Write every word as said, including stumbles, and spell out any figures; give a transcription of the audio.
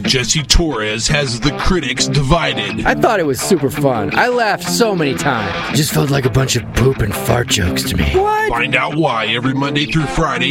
Jesse Torres has the critics divided. I thought it was super fun. I laughed so many times. Just felt like a bunch of poop and fart jokes to me. What? Find out why every Monday through Friday